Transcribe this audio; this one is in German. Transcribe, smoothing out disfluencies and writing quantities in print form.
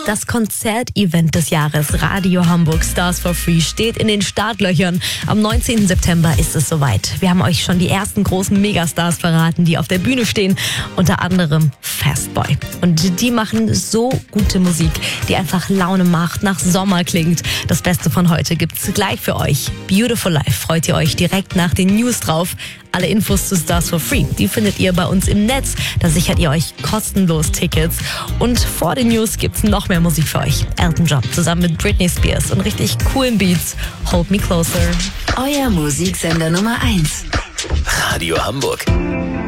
Das Konzertevent des Jahres Radio Hamburg Stars for Free steht in den Startlöchern. Am 19. September ist es soweit. Wir haben euch schon die ersten großen Megastars verraten, die auf der Bühne stehen. Unter anderem Fastboy. Und die machen so gute Musik, die einfach Laune macht, nach Sommer klingt. Das Beste von heute gibt's gleich für euch. Beautiful Life freut ihr euch direkt nach den News drauf. Alle Infos zu Stars for Free, die findet ihr bei uns im Netz. Da sichert ihr euch kostenlos Tickets. Und vor den News gibt's noch mehr Musik für euch. Elton John zusammen mit Britney Spears und richtig coolen Beats. Hold Me Closer. Euer Musiksender Nummer 1. Radio Hamburg.